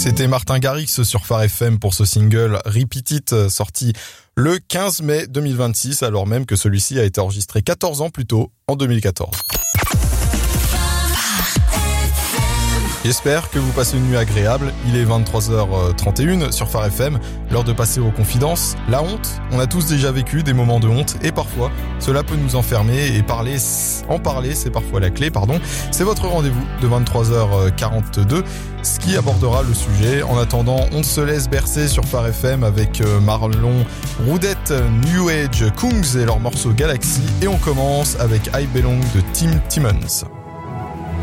C'était Martin Garrix sur Phare FM pour ce single Repeat It, sorti le 15 mai 2026, alors même que celui-ci a été enregistré 14 ans plus tôt, en 2014. J'espère que vous passez une nuit agréable. Il est 23h31 sur Phare FM, l'heure de passer aux confidences. La honte, on a tous déjà vécu des moments de honte et parfois cela peut nous enfermer et en parler, c'est parfois la clé, C'est votre rendez-vous de 23h42, ce qui abordera le sujet. En attendant, on se laisse bercer sur Phare FM avec Marlon Roudette, New Age, Kungs et leur morceau Galaxy. Et on commence avec I Belong de Tim Timmons.